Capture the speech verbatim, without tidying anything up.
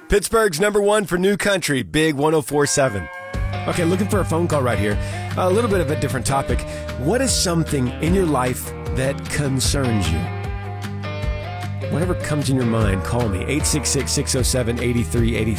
Pittsburgh's number one for new country, Big one oh four point seven. Okay, looking for a phone call right here. A little bit of a different topic. What is something in your life that concerns you? Whatever comes in your mind, call me. eight six six, six oh seven, eight three eight